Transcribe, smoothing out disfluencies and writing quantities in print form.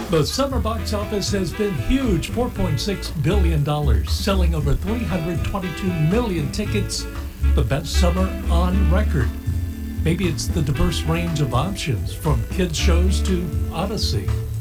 The summer box office has been huge, $4.6 billion, selling over 322 million tickets, the best summer on record. Maybe it's the diverse range of options, from kids shows to Odyssey.